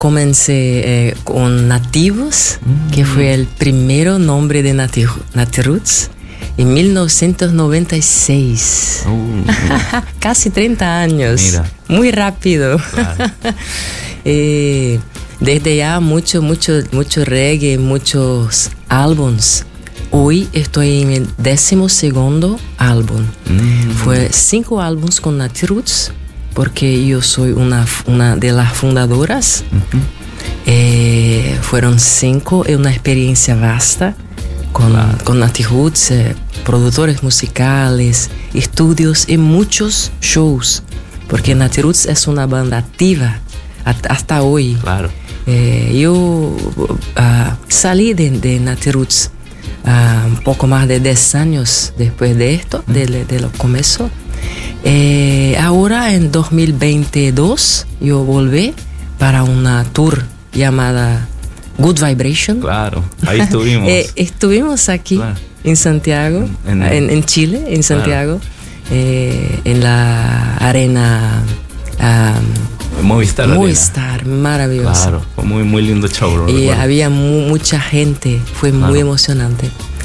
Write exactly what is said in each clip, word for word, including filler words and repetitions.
comencé eh, con Nativos, mm. que fue el primer nombre de Nati, Nati Roots, en mil novecientos noventa y seis. Uh, Casi treinta años. Mira. Muy rápido. Claro. eh, desde ya mucho, mucho, mucho reggae, muchos álbums. Hoy estoy en el décimo segundo álbum. Mm. Fue cinco álbums con Nati Roots, porque yo soy una, una de las fundadoras. Uh-huh. Eh, fueron cinco, es una experiencia vasta con, claro. con Nati Roots, eh, productores musicales, estudios y muchos shows, porque Nati Roots es una banda activa hasta hoy. Claro. Eh, yo uh, salí de, de Nati Roots uh, un poco más de diez años después de esto, uh-huh. de, de los comienzos. Eh, ahora en dos mil veintidós yo volví para una tour llamada Good Vibration. Claro, ahí estuvimos. eh, estuvimos aquí, claro. en Santiago, en, en, en Chile, en Santiago, claro. eh, en la arena um, Movistar. Movistar, maravilloso. Claro, fue muy, muy lindo show. Bro, y recuerdo. Había mu- mucha gente, fue claro. muy emocionante.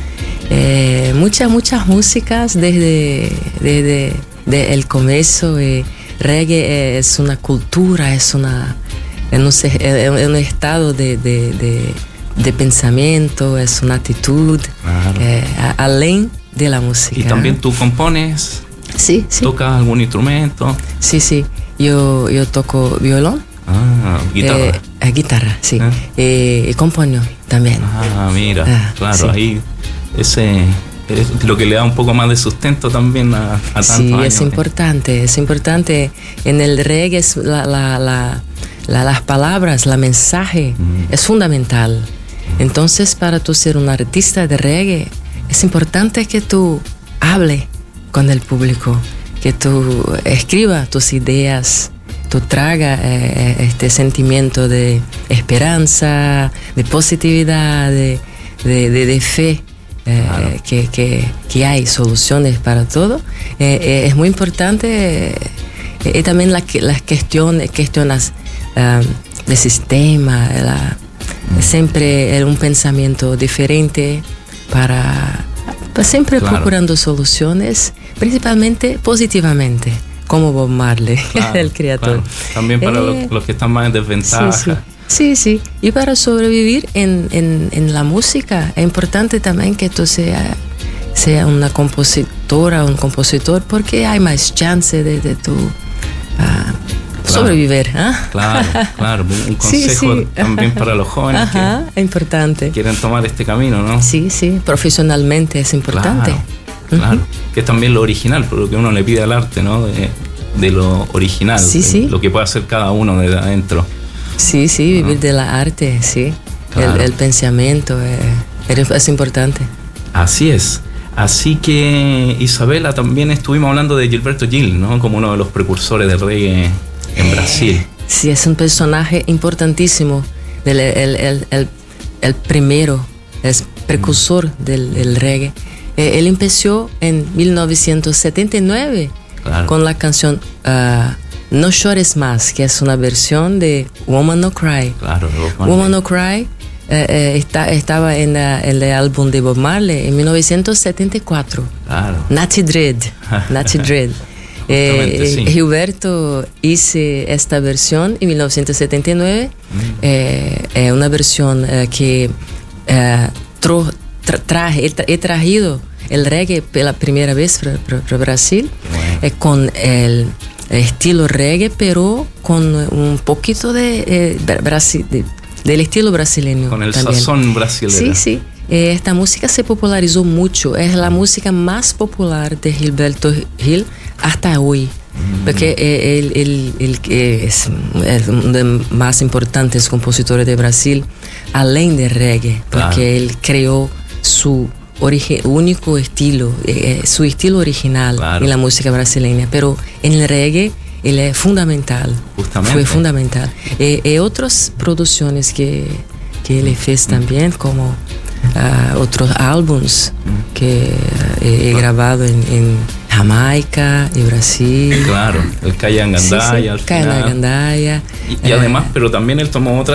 Eh, muchas, muchas músicas desde, desde de el comienzo. Eh, reggae es una cultura, es una, no sé, es un estado de, de, de, de pensamiento, es una actitud, claro. eh, além de la música. ¿Y también tú compones? Sí, sí. ¿Tocas algún instrumento? Sí, sí. Yo, yo toco violón. Ah, guitarra. Eh, guitarra, sí. ¿Eh? Eh, y compongo también. Ah, mira, ah, claro, sí. Ahí ese es lo que le da un poco más de sustento también a, a tantos sí, años. Sí, es importante, es importante. En el reggae es la, la, la, la, las palabras, la mensaje mm. es fundamental. Entonces, para tú ser un artista de reggae, es importante que tú hables con el público, que tú escribas tus ideas, tú tragas eh, este sentimiento de esperanza, de positividad, de, de, de, de fe. Eh, claro. que, que, que hay soluciones para todo. Eh, eh, es muy importante eh, y también la, las cuestiones, cuestiones uh, de sistema, la, mm. siempre un pensamiento diferente para, para siempre claro. procurando soluciones, principalmente positivamente, como Bob Marley, claro, el creador. Claro. También para eh, los, los que están más en desventaja. Sí, sí. Sí, sí. Y para sobrevivir en, en, en la música es importante también que tú seas sea una compositora o un compositor, porque hay más chance de, de tu uh, claro. sobrevivir. ¿eh? Claro, claro. Un consejo sí, sí. también para los jóvenes. Ajá, que es importante. Quieren tomar este camino, ¿no? Sí, sí. Profesionalmente es importante. Claro, uh-huh. claro. Que es también lo original, por lo que uno le pide al arte, ¿no? De, de lo original. Sí, sí. Lo que puede hacer cada uno desde adentro. Sí, sí, vivir ¿no? de la arte, sí. Claro. El, el pensamiento eh, es importante. Así es. Así que, Isabela, también estuvimos hablando de Gilberto Gil, ¿no? Como uno de los precursores del reggae en Brasil. Eh, sí, es un personaje importantísimo. El, el, el, el, el primero, es precursor mm. del, del reggae. Eh, él empezó en mil novecientos setenta y nueve claro. con la canción Uh, No Chores Más, que es una versión de Woman No Cry. Claro, Woman No Cry eh, eh, está, estaba en, la, en el álbum de Bob Marley en mil novecientos setenta y cuatro. Claro. Natty Dread. Natty Dread. eh, sí. Gilberto hizo esta versión en mil novecientos setenta y nueve. Mm. Eh, eh, una versión eh, que eh, tro, tra, traje, he, he traído el reggae por la primera vez para Brasil, bueno. eh, con el estilo reggae, pero con un poquito de, eh, Brasil, de del estilo brasileño. Con el también. sazón brasileño. Sí, sí. Eh, esta música se popularizó mucho. Es la música más popular de Gilberto Gil hasta hoy. Mm. Porque eh, él, él, él es, es uno de los más importantes compositores de Brasil, além de reggae, porque claro. él creó su Origi- único estilo, eh, su estilo original claro. en la música brasileña, pero en el reggae él es fundamental. Justamente. Fue fundamental. Eh, eh, otras producciones que, que él hizo también, como uh, otros álbums que uh, he, he grabado en, en Jamaica y Brasil. Claro, el Kayan Gandaya, sí, sí, al final. Kayan Gandaya. Y, y además, pero también él tomó otras